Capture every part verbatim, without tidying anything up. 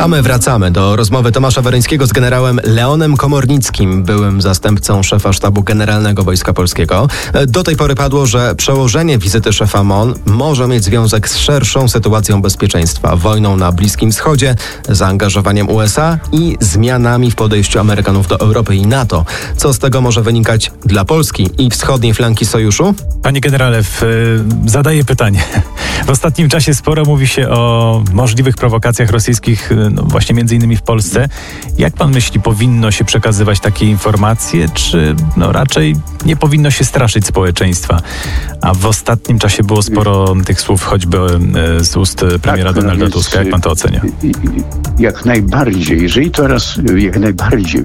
A my wracamy do rozmowy Tomasza Weryńskiego z generałem Leonem Komornickim, byłym zastępcą szefa Sztabu Generalnego Wojska Polskiego. Do tej pory padło, że przełożenie wizyty szefa M O N może mieć związek z szerszą sytuacją bezpieczeństwa, wojną na Bliskim Wschodzie, zaangażowaniem U S A i zmianami w podejściu Amerykanów do Europy i NATO. Co z tego może wynikać dla Polski i wschodniej flanki sojuszu? Panie generale, w, zadaję pytanie. W ostatnim czasie sporo mówi się o możliwych prowokacjach rosyjskich, no właśnie między innymi w Polsce. Jak pan myśli, powinno się przekazywać takie informacje, czy no raczej nie powinno się straszyć społeczeństwa? A w ostatnim czasie było sporo tych słów, choćby z ust premiera tak, Donalda Tuska. Jak pan to ocenia? Jak najbardziej. Jeżeli to raz, jak najbardziej.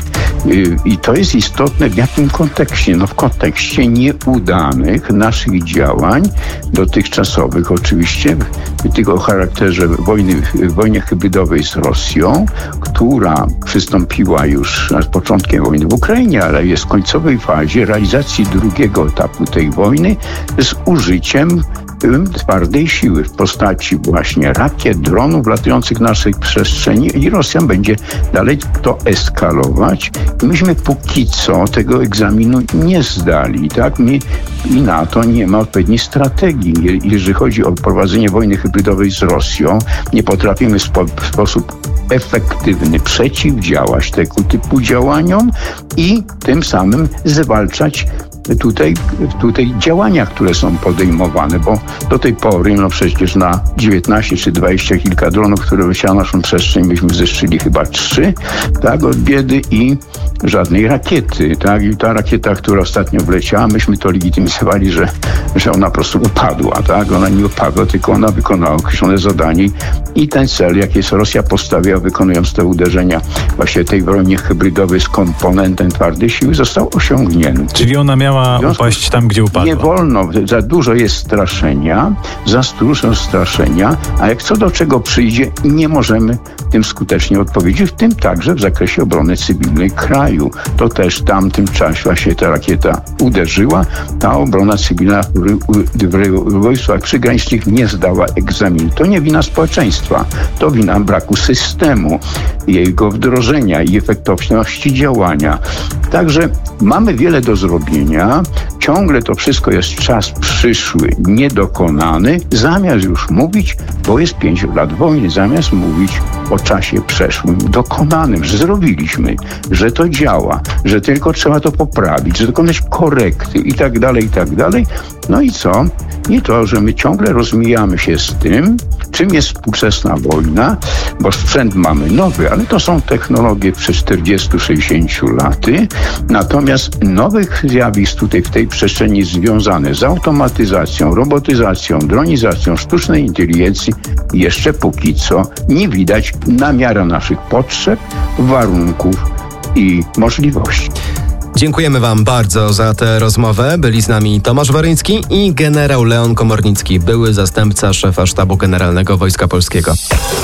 I to jest istotne w jakim kontekście? No w kontekście nieudanych naszych działań dotychczasowych, oczywiście, tych o charakterze wojny, wojny hybrydowej z Rosją, która przystąpiła już z początkiem wojny w Ukrainie, ale jest w końcowej fazie realizacji drugiego etapu tej wojny z użyciem twardej siły w postaci właśnie rakiet, dronów latających w naszej przestrzeni i Rosja będzie dalej to eskalować. Myśmy póki co tego egzaminu nie zdali, tak? My i NATO nie ma odpowiedniej strategii. Jeżeli chodzi o prowadzenie wojny hybrydowej z Rosją, nie potrafimy w spo- w sposób efektywny przeciwdziałać tego typu działaniom i tym samym zwalczać Tutaj, tutaj działania, które są podejmowane, bo do tej pory, no przecież na dziewiętnaście czy dwadzieścia kilka dronów, które wleciały na naszą przestrzeń, myśmy zeszczyli chyba trzy, tak, od biedy i żadnej rakiety, tak, i ta rakieta, która ostatnio wleciała, myśmy to legitymizowali, że, że ona po prostu upadła, tak, ona nie upadła, tylko ona wykonała określone zadanie i ten cel, jaki jest Rosja postawiła, wykonując te uderzenia właśnie tej wojnie hybrydowej z komponentem twardej siły, został osiągnięty. Czyli ona miała upaść tam, gdzie upadła. Nie wolno, za dużo jest straszenia, za dużo straszenia, a jak co do czego przyjdzie, nie możemy tym skutecznie odpowiedzieć, w tym także w zakresie obrony cywilnej kraju. To też w tamtym czasie właśnie ta rakieta uderzyła, ta obrona cywilna w wojskach przygranicznych nie zdała egzaminu. To nie wina społeczeństwa, to wina braku systemu, jego wdrożenia i efektywności działania. Także mamy wiele do zrobienia. Ciągle to wszystko jest czas przyszły, niedokonany. Zamiast już mówić, bo jest pięć lat wojny, zamiast mówić o czasie przeszłym, dokonanym, że zrobiliśmy, że to działa, że tylko trzeba to poprawić, że dokonać korekty i tak dalej, i tak dalej. No i co? I to, że my ciągle rozmijamy się z tym, czym jest współczesna wojna, bo sprzęt mamy nowy, ale to są technologie przez czterdzieści sześćdziesiąt laty. Natomiast nowych zjawisk tutaj w tej przestrzeni związane z automatyzacją, robotyzacją, dronizacją, sztucznej inteligencji jeszcze póki co nie widać na miarę naszych potrzeb, warunków i możliwości. Dziękujemy wam bardzo za tę rozmowę. Byli z nami Tomasz Weryński i generał Leon Komornicki, były zastępca szefa Sztabu Generalnego Wojska Polskiego.